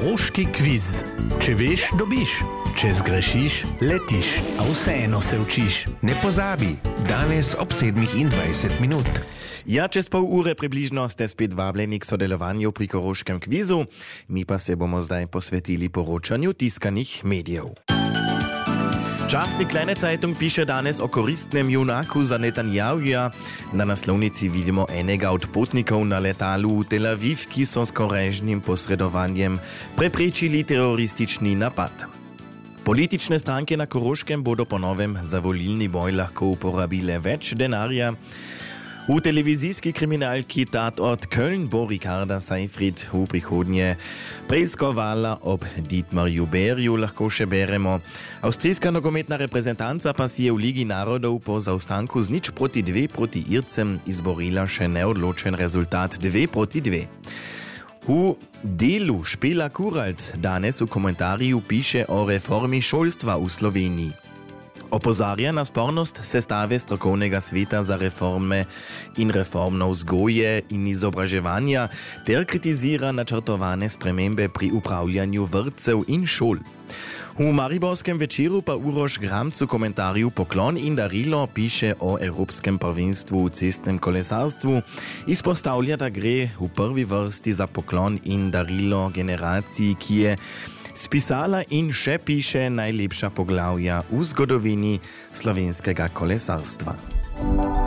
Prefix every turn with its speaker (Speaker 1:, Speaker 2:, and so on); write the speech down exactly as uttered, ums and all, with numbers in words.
Speaker 1: Koroški kviz. Če veš, dobiš. Če zgrešiš, letiš. A vseeno se učiš.
Speaker 2: Ne pozabi, danes ob sedmih in dvajset minut.
Speaker 3: Ja, čez pol ure približno ste spet vabljeni k sodelovanju pri Koroškem kvizu. Mi pa se bomo zdaj posvetili poročanju tiskanih medijev. Časnik Kleine Zeitung piše danes o koristnem junaku za Netanjahuja. Na naslovnici vidimo enega od potnikov na letalu v Tel Aviv, ki so s korežnim posredovanjem preprečili teroristični napad. Politične stranke na Koroškem bodo po novem za volilni boj lahko uporabile več denarja. V televizijski kriminalki Tatort Köln bo Ricarda Seyfried v prihodnje preiskovala ob Dietmarju Berju, lahko še beremo. Avstrijska nogometna reprezentanca pa si je v Ligi narodov po zaostanku z nič proti dve proti Ircem izborila še neodločen rezultat dve proti dve. V delu Špela Kuralt danes v komentarju piše o reformi šolstva v Sloveniji. Opozarja na spornost sestave strokovnega sveta za reforme in reformno vzgoje in izobraževanja ter kritizira načrtovane spremembe pri upravljanju vrtcev in šol. V Mariborskem večeru pa Uroš Gramc v komentarju Poklon in darilo piše o Evropskem prvenstvu v cestnem kolesarstvu. Izpostavlja, da gre v prvi vrsti za poklon in darilo generaciji, ki je spisala in še piše najlepša poglavja v zgodovini slovenskega kolesarstva.